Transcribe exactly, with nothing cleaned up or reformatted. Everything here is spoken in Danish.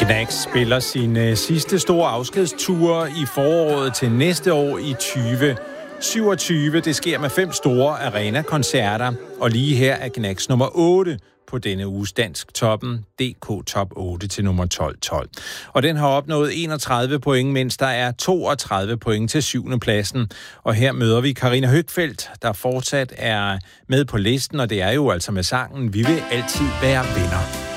Knack spiller sin sidste store afskedstur i foråret til næste år i tyve syvogtyve. Det sker med fem store arena-koncerter, og lige her er Knacks nummer otte på denne uges Dansk Toppen, D K Top otte til nummer tolv tolv. Og den har opnået enogtredive point, mens der er toogtredive point til syvende pladsen. Og her møder vi Karina Høgfeldt, der fortsat er med på listen, og det er jo altså med sangen Vi vil altid være venner.